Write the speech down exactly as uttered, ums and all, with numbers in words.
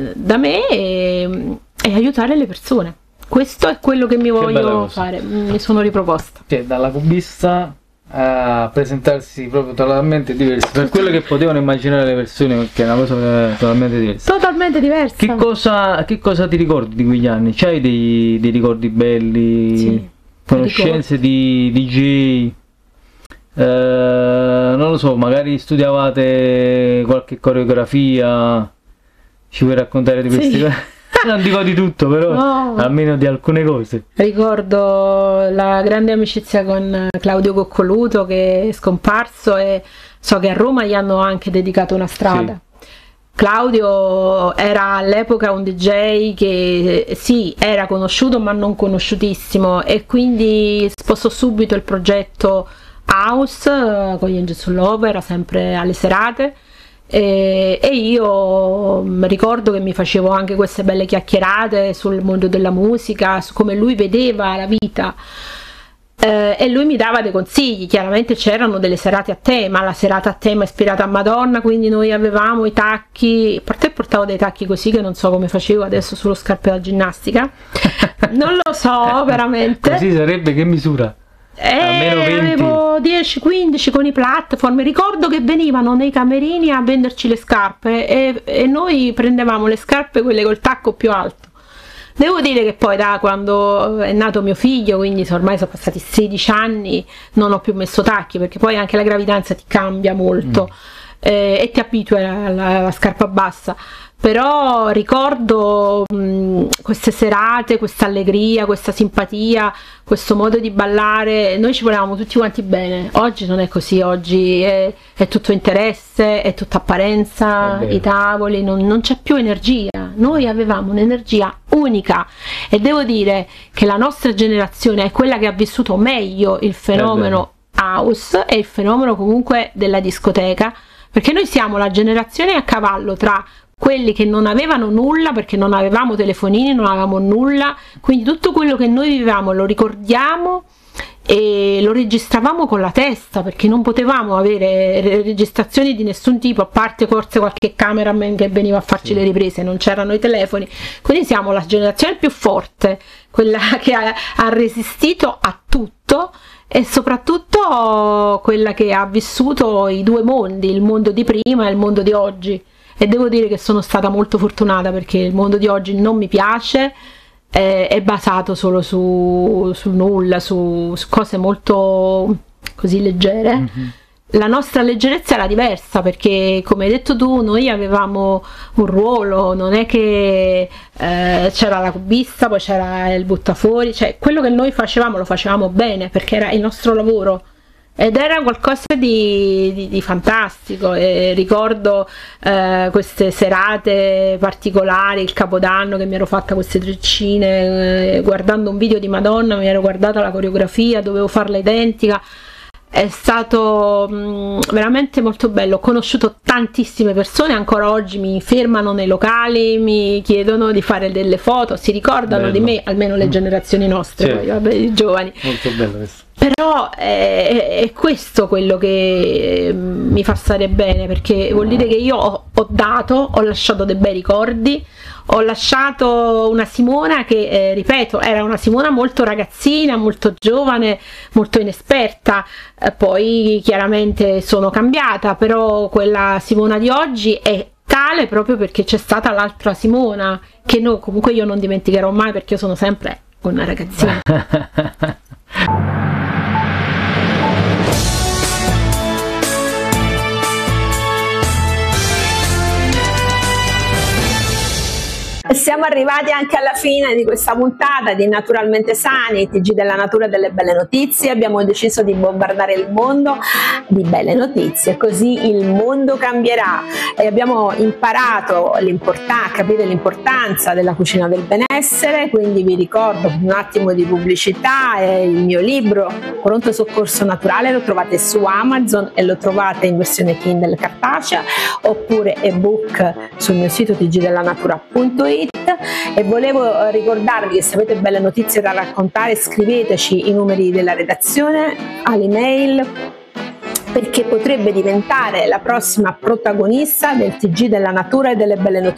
da me e, e aiutare le persone. Questo è quello che mi voglio fare, mi sono riproposta. Cioè, dalla cubista a presentarsi proprio totalmente diversi, per quello che potevano immaginare le persone, perché è una cosa totalmente diversa. Totalmente diversa. Che cosa, che cosa ti ricordi di quegli anni? C'hai dei, dei ricordi belli? Sì, conoscenze di D J? Eh, non lo so, magari studiavate qualche coreografia? Ci vuoi raccontare di queste sì. cose? Non dico di tutto, però no. Almeno di alcune cose. Ricordo la grande amicizia con Claudio Coccoluto, che è scomparso, e so che a Roma gli hanno anche dedicato una strada. Sì. Claudio era all'epoca un D J che sì, era conosciuto ma non conosciutissimo, e quindi spostò subito il progetto House con gli Angels sull'Opera, sempre alle serate. E, e io ricordo che mi facevo anche queste belle chiacchierate sul mondo della musica, su come lui vedeva la vita, eh, e lui mi dava dei consigli. Chiaramente c'erano delle serate a tema, la serata a tema ispirata a Madonna, quindi noi avevamo i tacchi, a parte portavo dei tacchi così che non so come facevo adesso, solo scarpe da ginnastica, non lo so veramente. Così sarebbe che misura? Eh, avevo dieci quindici con i platform. Ricordo che venivano nei camerini a venderci le scarpe e, e noi prendevamo le scarpe, quelle col tacco più alto. Devo dire che poi da quando è nato mio figlio, quindi ormai sono passati sedici anni, non ho più messo tacchi, perché poi anche la gravidanza ti cambia molto, mm. eh, e ti abitui alla, alla scarpa bassa. Però ricordo mh, queste serate, questa allegria, questa simpatia, questo modo di ballare. Noi ci volevamo tutti quanti bene. Oggi non è così, oggi è, è tutto interesse, è tutta apparenza, è i tavoli, non, non c'è più energia. Noi avevamo un'energia unica, e devo dire che la nostra generazione è quella che ha vissuto meglio il fenomeno house e il fenomeno comunque della discoteca, perché noi siamo la generazione a cavallo tra quelli che non avevano nulla, perché non avevamo telefonini, non avevamo nulla, quindi tutto quello che noi vivevamo lo ricordiamo e lo registravamo con la testa, perché non potevamo avere registrazioni di nessun tipo, a parte forse qualche cameraman che veniva a farci sì. le riprese, non c'erano i telefoni. Quindi siamo la generazione più forte, quella che ha, ha resistito a tutto, e soprattutto quella che ha vissuto i due mondi, il mondo di prima e il mondo di oggi. E devo dire che sono stata molto fortunata, perché il mondo di oggi non mi piace, è, è basato solo su, su nulla, su, su cose molto così leggere. Mm-hmm. La nostra leggerezza era diversa, perché come hai detto tu, noi avevamo un ruolo, non è che eh, c'era la cubista, poi c'era il buttafuori, cioè quello che noi facevamo lo facevamo bene, perché era il nostro lavoro. Ed era qualcosa di, di, di fantastico, e ricordo eh, queste serate particolari, il Capodanno, che mi ero fatta queste treccine, eh, guardando un video di Madonna, mi ero guardata la coreografia, dovevo farla identica. È stato mh, veramente molto bello. Ho conosciuto tantissime persone, ancora oggi mi fermano nei locali, mi chiedono di fare delle foto, si ricordano bello. Di me, almeno le generazioni nostre, sì. poi, vabbè, i giovani. Molto bello questo. Però è, è questo quello che mi fa stare bene, perché vuol dire che io ho, ho dato, ho lasciato dei bei ricordi, ho lasciato una Simona che, eh, ripeto, era una Simona molto ragazzina, molto giovane, molto inesperta, eh, poi chiaramente sono cambiata, però quella Simona di oggi è tale proprio perché c'è stata l'altra Simona, che no, comunque io non dimenticherò mai, perché io sono sempre una ragazzina. Siamo arrivati anche alla fine di questa puntata di Naturalmente Sani, T G della natura e delle belle notizie. Abbiamo deciso di bombardare il mondo di belle notizie, così il mondo cambierà, e abbiamo imparato a capire l'importanza della cucina del benessere. Quindi vi ricordo un attimo di pubblicità: eh, il mio libro Pronto Soccorso Naturale lo trovate su Amazon e lo trovate in versione Kindle cartacea, oppure ebook sul mio sito t g della natura punto it. E volevo ricordarvi che se avete belle notizie da raccontare, scriveteci i numeri della redazione all'email, perché potrebbe diventare la prossima protagonista del T G della natura e delle belle notizie.